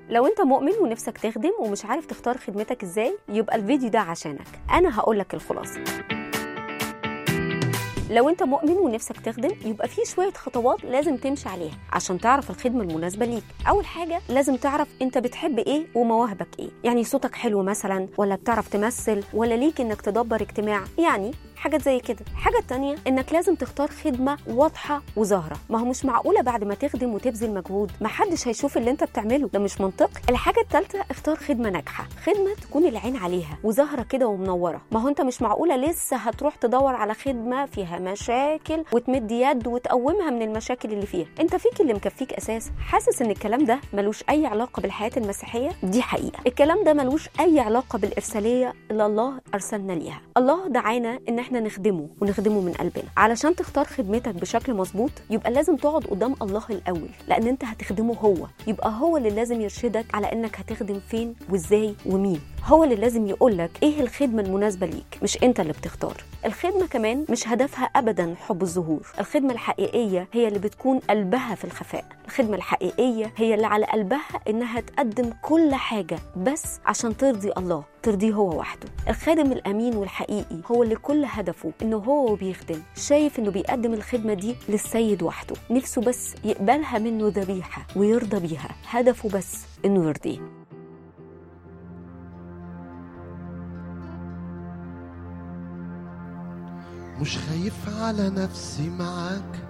لو انت مؤمن ونفسك تخدم ومش عارف تختار خدمتك ازاي، يبقى الفيديو ده عشانك. انا هقولك الخلاصة. لو انت مؤمن ونفسك تخدم، يبقى في شوية خطوات لازم تمشي عليها عشان تعرف الخدمة المناسبة ليك. اول حاجة لازم تعرف انت بتحب ايه ومواهبك ايه، يعني صوتك حلو مثلا، ولا بتعرف تمثل، ولا ليك انك تدبر اجتماع، يعني حاجات زي كده. الحاجة التانية انك لازم تختار خدمة واضحة وظاهرة. ما هو مش معقولة بعد ما تخدم وتبذل مجهود محدش هيشوف اللي انت بتعمله، ده مش منطقي. الحاجة التالتة اختار خدمة ناجحة، خدمة تكون العين عليها وظاهرة كده ومنورة. ما هو انت مش معقولة لسه هتروح تدور على خدمة فيها مشاكل وتمد يد وتقومها من المشاكل اللي فيها. انت فيك اللي مكفيك اساسا. حاسس ان الكلام ده ملوش اي علاقة بالحياة المسيحية؟ دي حقيقة. الكلام ده ملوش اي علاقة بالارسالية اللي الله ارسلنا ليها. الله دعانا ان احنا نخدمه ونخدمه من قلبنا. علشان تختار خدمتك بشكل مظبوط، يبقى لازم تقعد قدام الله الاول، لان انت هتخدمه هو. يبقى هو اللي لازم يرشدك على انك هتخدم فين وازاي ومين. هو اللي لازم يقولك ايه الخدمة المناسبة ليك، مش انت اللي بتختار. الخدمة كمان مش هدفها ابدا حب الظهور. الخدمة الحقيقية هي اللي بتكون قلبها في الخفاء. الخدمة الحقيقية هي اللي على قلبها انها تقدم كل حاجة بس عشان ترضي الله، ترضيه هو وحده. الخادم الامين والحقيقي هو اللي كل هدفه انه هو بيخدم شايف انه بيقدم الخدمة دي للسيد وحده، نفسه بس يقبلها منه ذبيحة ويرضى بيها، هدفه بس انه يرضيه. مش خايف على نفسي معاك،